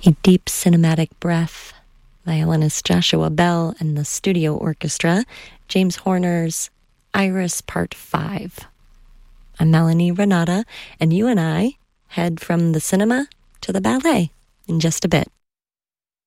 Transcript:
A Deep Cinematic Breath, violinist Joshua Bell and the studio orchestra, James Horner's Iris Part 5. I'm Melanie Renata, and you and I head from the cinema to the ballet in just a bit.